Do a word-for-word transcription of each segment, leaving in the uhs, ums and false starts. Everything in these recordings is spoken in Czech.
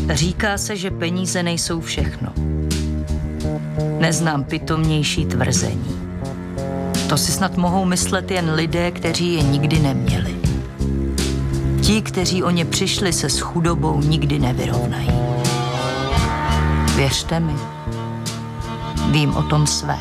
Říká se, že peníze nejsou všechno. Neznám pitomnější tvrzení. To si snad mohou myslet jen lidé, kteří je nikdy neměli. Ti, kteří o ně přišli, se s chudobou nikdy nevyrovnají. Věřte mi, vím o tom své.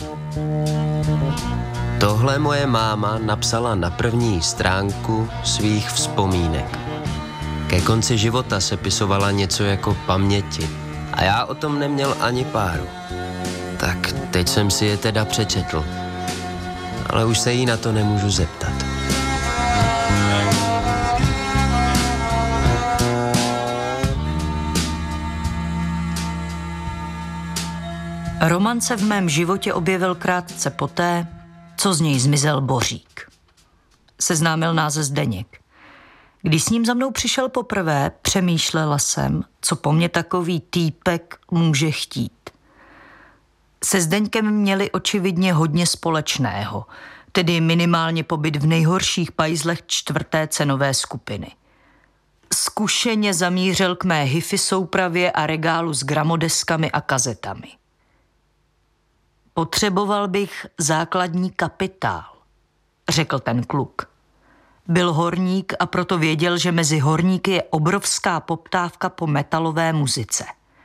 Tohle moje máma napsala na první stránku svých vzpomínek. Ke konci života sepisovala něco jako paměti a já o tom neměl ani páru. Tak teď jsem si je teda přečetl, ale už se jí na to nemůžu zeptat. Roman se v mém životě objevil krátce poté, co z něj zmizel Bořík. Seznámil nás Zdeněk. Když s ním za mnou přišel poprvé, přemýšlela jsem, co po mně takový týpek může chtít. Se Zdeňkem měli očividně hodně společného, tedy minimálně pobyt v nejhorších pajzlech čtvrté cenové skupiny. Zkušeně zamířil k mé hifi soupravě a regálu s gramodeskami a kazetami. Potřeboval bych základní kapitál, řekl ten kluk. Byl horník a proto věděl, že mezi horníky je obrovská poptávka po metalové muzice.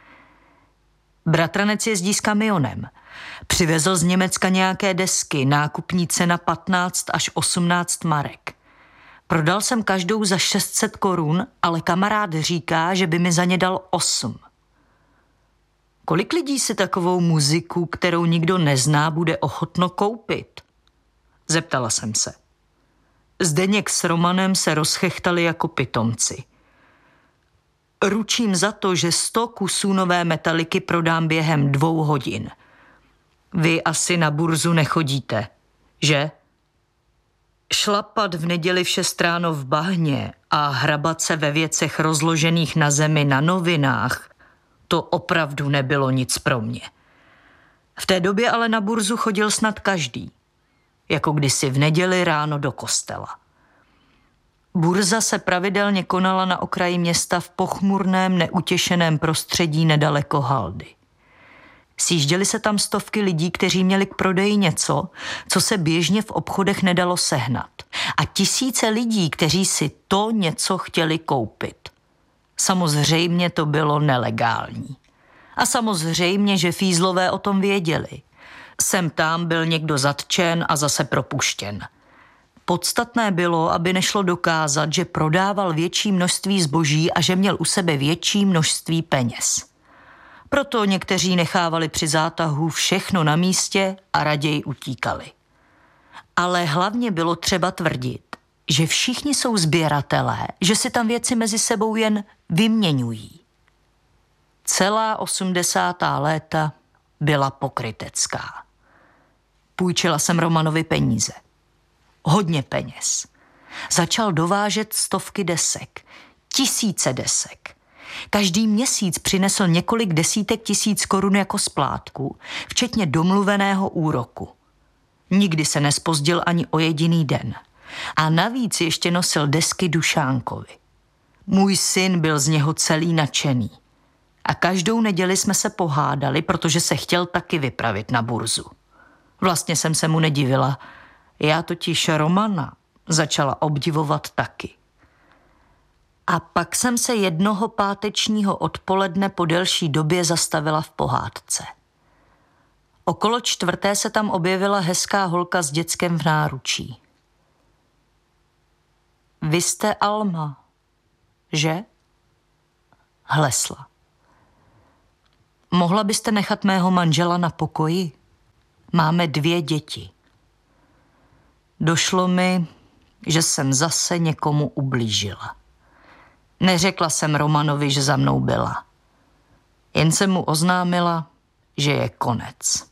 Bratranec jezdí s kamionem. Přivezl z Německa nějaké desky, nákupní cena patnáct až osmnáct marek. Prodal jsem každou za šest set korun, ale kamarád říká, že by mi za ně dal osm. Kolik lidí si takovou muziku, kterou nikdo nezná, bude ochotno koupit? Zeptala jsem se. Zdeněk s Romanem se rozchechtali jako pitomci. Ručím za to, že sto kusů nové metaliky prodám během dvou hodin. Vy asi na burzu nechodíte, že? Šlapat v neděli v šest ráno v bahně a hrabat se ve věcech rozložených na zemi na novinách, to opravdu nebylo nic pro mě. V té době ale na burzu chodil snad každý, jako kdysi v neděli ráno do kostela. Burza se pravidelně konala na okraji města v pochmurném, neutěšeném prostředí nedaleko haldy. Sjížděly se tam stovky lidí, kteří měli k prodeji něco, co se běžně v obchodech nedalo sehnat. A tisíce lidí, kteří si to něco chtěli koupit. Samozřejmě to bylo nelegální. A samozřejmě, že fízlové o tom věděli. Sem tam byl někdo zatčen a zase propuštěn. Podstatné bylo, aby nešlo dokázat, že prodával větší množství zboží a že měl u sebe větší množství peněz. Proto někteří nechávali při zátahu všechno na místě a raději utíkali. Ale hlavně bylo třeba tvrdit, že všichni jsou sběratelé, že si tam věci mezi sebou jen vyměňují. Celá osmdesátá léta byla pokrytecká. Půjčila jsem Romanovi peníze. Hodně peněz. Začal dovážet stovky desek, tisíce desek. Každý měsíc přinesl několik desítek tisíc korun jako splátku, včetně domluveného úroku. Nikdy se nespozdil ani o jediný den. A navíc ještě nosil desky Dušánkovi. Můj syn byl z něho celý nadšený. A každou neděli jsme se pohádali, protože se chtěl taky vypravit na burzu. Vlastně jsem se mu nedivila. Já totiž Romana začala obdivovat taky. A pak jsem se jednoho pátečního odpoledne po delší době zastavila v pohádce. Okolo čtvrté se tam objevila hezká holka s děckem v náručí. Vy jste Alma, že? Hlesla. Mohla byste nechat mého manžela na pokoji? Máme dvě děti. Došlo mi, že jsem zase někomu ublížila. Neřekla jsem Romanovi, že za mnou byla. Jen jsem mu oznámila, že je konec.